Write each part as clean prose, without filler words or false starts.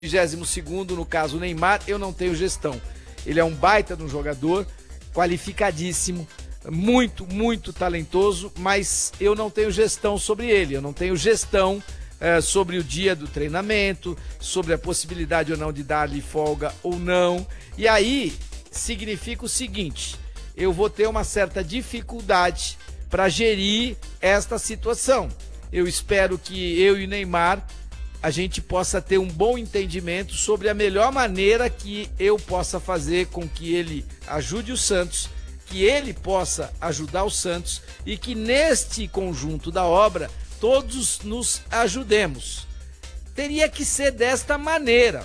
22º, no caso o Neymar, eu não tenho gestão. Ele é um baita de um jogador, qualificadíssimo, muito, muito talentoso, mas eu não tenho gestão sobre ele, eu não tenho gestão sobre o dia do treinamento, sobre a possibilidade ou não de dar-lhe folga ou não. E aí significa o seguinte, eu vou ter uma certa dificuldade para gerir esta situação. Eu espero que eu e o Neymar a gente possa ter um bom entendimento sobre a melhor maneira que eu possa fazer com que ele ajude o Santos, que ele possa ajudar o Santos e que neste conjunto da obra todos nos ajudemos. Teria que ser desta maneira,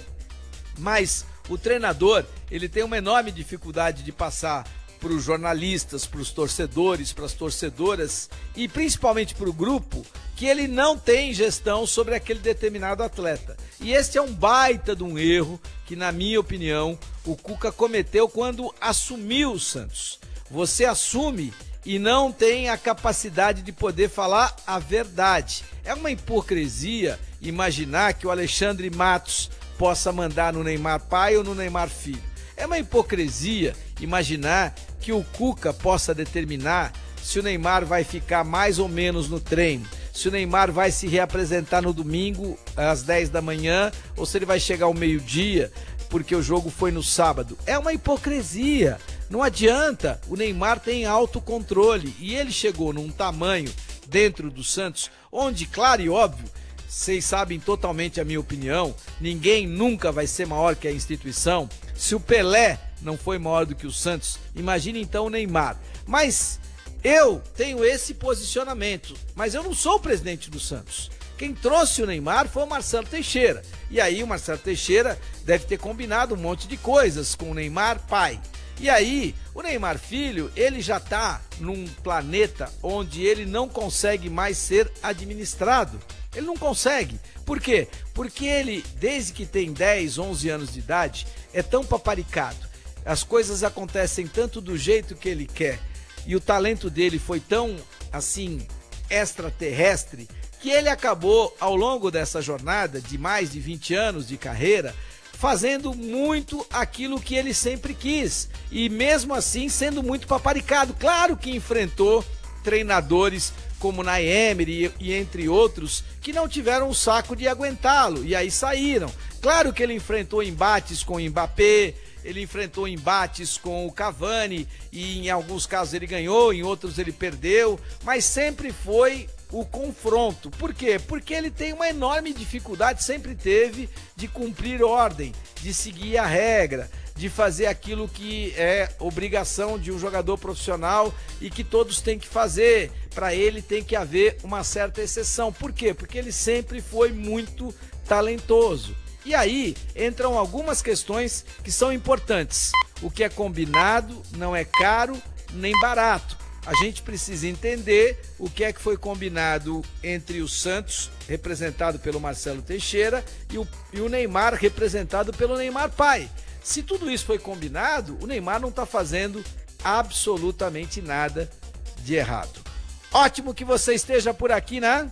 mas o treinador ele tem uma enorme dificuldade de passar para os jornalistas, para os torcedores, para as torcedoras e principalmente para o grupo, que ele não tem gestão sobre aquele determinado atleta. E este é um baita de um erro que, na minha opinião, o Cuca cometeu quando assumiu o Santos. Você assume e não tem a capacidade de poder falar a verdade. É uma hipocrisia imaginar que o Alexandre Matos possa mandar no Neymar pai ou no Neymar filho. É uma hipocrisia imaginar que o Cuca possa determinar se o Neymar vai ficar mais ou menos no treino, se o Neymar vai se reapresentar no domingo às 10 da manhã ou se ele vai chegar ao meio-dia porque o jogo foi no sábado. É uma hipocrisia. Não adianta, o Neymar tem autocontrole e ele chegou num tamanho dentro do Santos onde, claro e óbvio, vocês sabem totalmente a minha opinião, ninguém nunca vai ser maior que a instituição. Se o Pelé não foi maior do que o Santos, imagine então o Neymar. Mas eu tenho esse posicionamento, mas eu não sou o presidente do Santos. Quem trouxe o Neymar foi o Marcelo Teixeira. E aí o Marcelo Teixeira deve ter combinado um monte de coisas com o Neymar pai. E aí, o Neymar filho, ele já está num planeta onde ele não consegue mais ser administrado. Ele não consegue. Por quê? Porque ele, desde que tem 10, 11 anos de idade, é tão paparicado. As coisas acontecem tanto do jeito que ele quer. E o talento dele foi tão, assim, extraterrestre, que ele acabou, ao longo dessa jornada de mais de 20 anos de carreira, fazendo muito aquilo que ele sempre quis. E mesmo assim, sendo muito paparicado. Claro que enfrentou treinadores como Unai Emery e entre outros, que não tiveram o saco de aguentá-lo, e aí saíram. Claro que ele enfrentou embates com o Mbappé, ele enfrentou embates com o Cavani, e em alguns casos ele ganhou, em outros ele perdeu, mas sempre foi o confronto. Por quê? Porque ele tem uma enorme dificuldade, sempre teve, de cumprir ordem, de seguir a regra, de fazer aquilo que é obrigação de um jogador profissional e que todos têm que fazer. Para ele tem que haver uma certa exceção. Por quê? Porque ele sempre foi muito talentoso. E aí entram algumas questões que são importantes. O que é combinado não é caro nem barato. A gente precisa entender o que é que foi combinado entre o Santos, representado pelo Marcelo Teixeira, e o Neymar, representado pelo Neymar pai. Se tudo isso foi combinado, o Neymar não está fazendo absolutamente nada de errado. Ótimo que você esteja por aqui, né?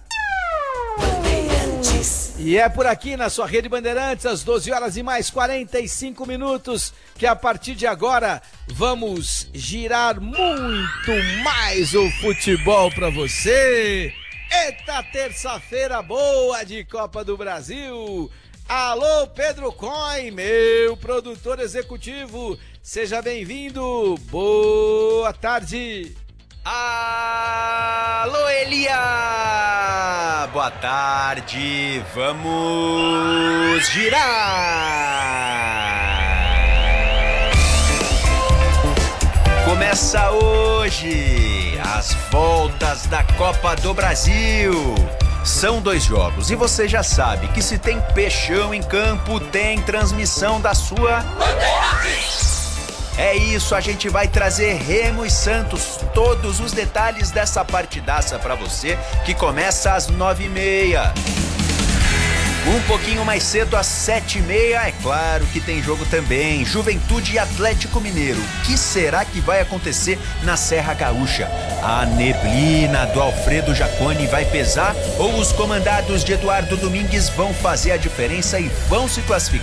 Bandeirantes. E é por aqui na sua Rede Bandeirantes, às 12 horas e mais 45 minutos, que a partir de agora vamos girar muito mais o futebol para você. Eita, terça-feira boa de Copa do Brasil. Alô, Pedro Coin, meu produtor executivo, seja bem-vindo, boa tarde. Alô, Elia, boa tarde, vamos girar. Começa hoje as voltas da Copa do Brasil. São 2 jogos e você já sabe que se tem peixão em campo, tem transmissão da sua Bandeirantes. É isso, a gente vai trazer Remo e Santos, todos os detalhes dessa partidaça pra você, que começa às 9h30. Um pouquinho mais cedo, às 7h30, é claro que tem jogo também. Juventude e Atlético Mineiro. O que será que vai acontecer na Serra Gaúcha? A neblina do Alfredo Jaconi vai pesar ou os comandados de Eduardo Domingues vão fazer a diferença e vão se classificar?